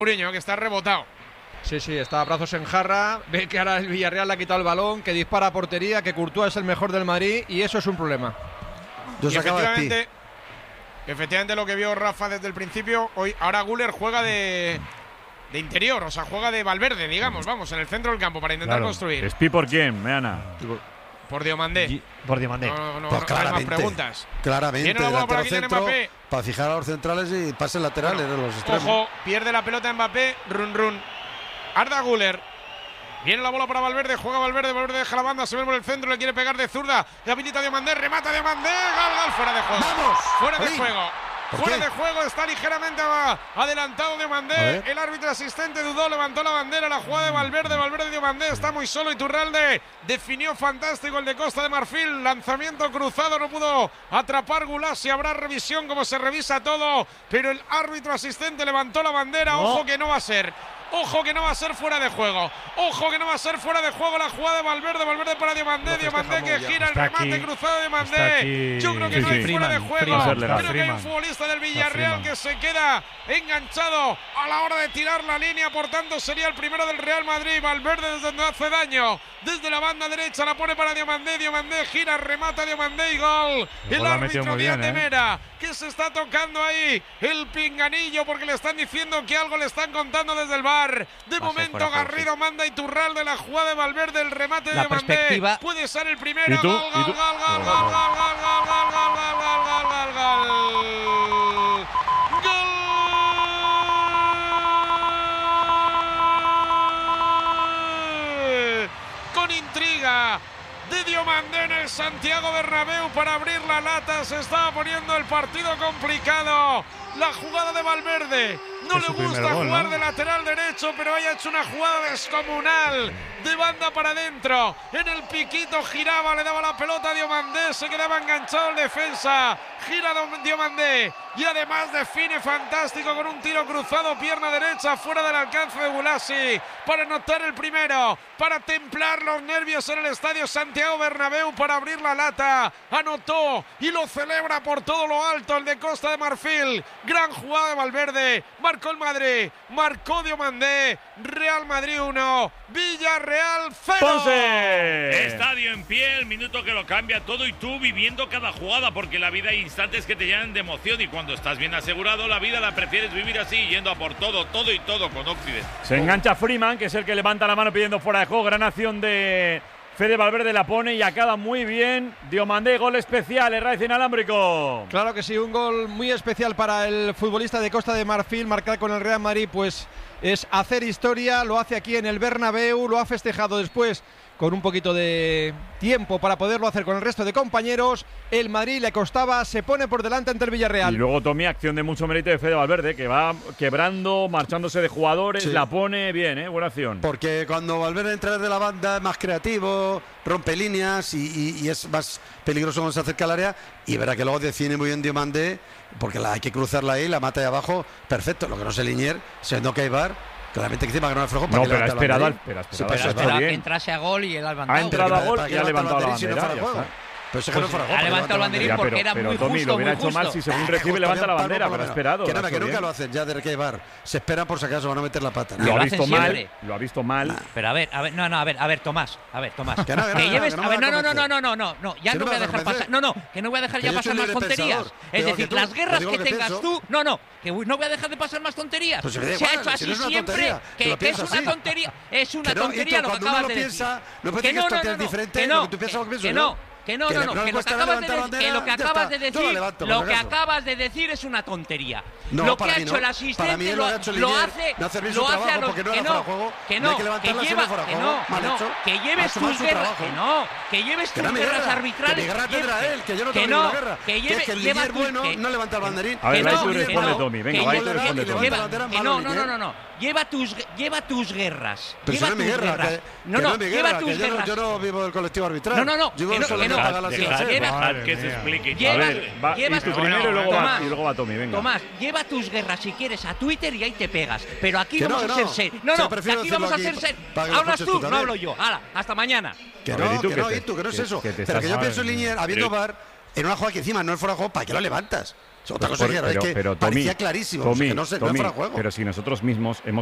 Mourinho, que está rebotado. Sí, está a brazos en jarra. Ve que ahora el Villarreal le ha quitado el balón, que dispara a portería, que Courtois es el mejor del Madrid y eso es un problema. Y efectivamente lo que vio Rafa desde el principio, ahora Güler juega de interior, o sea, juega de Valverde, digamos, vamos, en el centro del campo para intentar construir. ¿Espi por quién, Meana? Por Diomandé. Por Diomandé. No pues hay más preguntas. Claramente. Tiene la bola por aquí, tiene Mbappé. Para fijar a los centrales y pases laterales de los extremos. Ojo, pierde la pelota Mbappé, run. Arda Güler. Viene la bola para Valverde, juega Valverde deja la banda, se ve por el centro, le quiere pegar de zurda, le habilita a Diomandé, remata a Diomandé, gol, fuera de juego. ¡Vamos! Fuera de juego. Fuera de juego, está ligeramente adelantado Diomandé. El árbitro asistente dudó, levantó la bandera, la jugada de Valverde Diomandé está muy solo. Iturralde definió fantástico el de Costa de Marfil. Lanzamiento cruzado, no pudo atrapar Gulasi. Habrá revisión como se revisa todo, pero el árbitro asistente levantó la bandera. Ojo que no va a ser. Ojo que no va a ser fuera de juego. Ojo que no va a ser fuera de juego la jugada de Valverde para Diomandé. Diomandé que gira el remate cruzado de Diomandé. Yo creo que no hay fuera de juego. Creo que hay un futbolista del Villarreal que se queda enganchado a la hora de tirar la línea. Por tanto, sería el primero del Real Madrid. Valverde desde donde hace daño. Desde la banda derecha la pone para Diomandé. Diomandé gira, remata Diomandé y gol. El árbitro Díaz de Mera, que se está tocando ahí el pinganillo porque le están diciendo que algo le están contando desde el bar. De momento Garrido manda Iturralde la jugada de Valverde, el remate de Diomandé. Puede ser el primero. Gol. Con intriga de Diomandé en el Santiago Bernabéu para abrir la lata. Se estaba poniendo el partido complicado. La jugada de Valverde. No le gusta jugar de lateral derecho, pero haya hecho una jugada descomunal. De banda para adentro. En el piquito giraba, le daba la pelota a Diomandé. Se quedaba enganchado el defensa. Gira Diomandé. Y además define fantástico con un tiro cruzado, pierna derecha, fuera del alcance de Gulasi. Para anotar el primero. Para templar los nervios en el estadio Santiago Bernabéu. Para abrir la lata. Anotó y lo celebra por todo lo alto el de Costa de Marfil. Gran jugada de Valverde. Marcó el Madrid. Marcó Diomandé. Real Madrid 1. Villarreal 0. ¡Ponce! Estadio en pie, el minuto que lo cambia todo y tú viviendo cada jugada, porque en la vida hay instantes que te llenan de emoción y cuando estás bien asegurado, la vida la prefieres vivir así, yendo a por todo y todo con Occident. Se engancha Freeman, que es el que levanta la mano pidiendo fuera de juego. Gran acción de Fede Valverde, la pone y acaba muy bien. Diomandé, gol especial, Herraiz inalámbrico. Claro que sí, un gol muy especial para el futbolista de Costa de Marfil, marcar con el Real Madrid, pues es hacer historia. Lo hace aquí en el Bernabéu, lo ha festejado después con un poquito de tiempo para poderlo hacer con el resto de compañeros. El Madrid le costaba, se pone por delante ante el Villarreal. Y luego Tommy, acción de mucho mérito de Fede Valverde, que va quebrando, marchándose de jugadores, la pone bien, buena acción. Porque cuando Valverde entra desde la banda es más creativo, rompe líneas y es más peligroso cuando se acerca al área. Y verá que luego define muy bien Diomandé, porque hay que cruzarla ahí, la mata de abajo, perfecto. Lo que no sé Linier, siendo que hay VAR, claramente que encima que no aflojó. No, pero ha esperado que entrase a gol y él ha levantado. Ha entrado a gol y ha levantado la bandera. Pero eso que no fuera ha levantado el banderín porque era muy justo. Tommy, lo hubiera hecho mal si según recibe levanta la bandera, pero ha esperado. Que nunca lo hacen ya de que bar. Se esperan por si acaso van a meter la pata. Lo ha visto mal. Pero a ver, Tomás. Que no, ya no voy a dejar pasar. Que no voy a dejar ya pasar más tonterías. Es decir, las guerras que tengas tú, que no voy a dejar de pasar más tonterías. Se ha hecho así siempre, que es una tontería. Es una tontería lo que acabas de decir. No puede decir que esto es diferente, lo que tú piensas lo que pienso. Que lo que acabas de decir es una tontería. Lo que ha hecho el asistente lo hace a los que lleves tus guerras, que lleves tus guerras arbitrales, que yo no tengo ninguna guerra, que el líder bueno no levanta el banderín. A ver, ahí tú responde Tommy, venga, ahí tú responde Tommy. No. Lleva tus guerras. Pero no es mi guerra, lleva tus guerras. Yo no vivo del colectivo arbitral. Que se explique. A ver, y tú primero y luego va Tommy, venga. Tomás, lleva tus guerras si quieres a Twitter y ahí te pegas. Pero aquí vamos a ser serios. Aquí vamos a ser serios. ¿Hablas tú? No hablo yo. Hala, hasta mañana. Que no es eso. Pero que yo pienso en Linier, habiendo VAR, en una jugada que encima no es fuera de juego, ¿para qué lo levantas? Otra cosa es que parecía clarísimo, que no fuera juego. Pero si nosotros mismos hemos